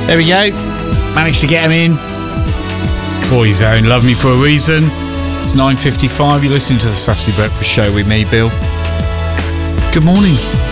There we go. Managed to get him in. Boyzone, Love Me For A Reason. It's 9:55. You're listening to the Saturday Breakfast Show with me, Bill. Good morning.